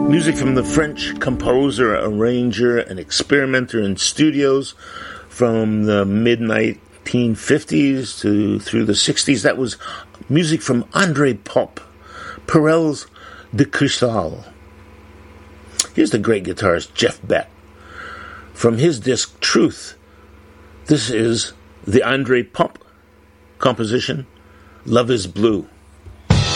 Music from the French composer, arranger, and experimenter in studios from the mid-1950s through the 60s. That was music from André Pop, Perel's De Cristal. Here's the great guitarist Jeff Beck. From his disc Truth, this is the André Pop composition, Love is Blue.